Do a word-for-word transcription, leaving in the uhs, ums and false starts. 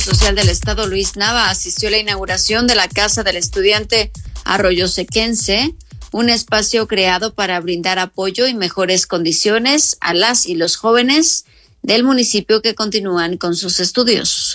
Social del Estado, Luis Nava, asistió a la inauguración de la Casa del Estudiante Arroyosequense, un espacio creado para brindar apoyo y mejores condiciones a las y los jóvenes del municipio que continúan con sus estudios.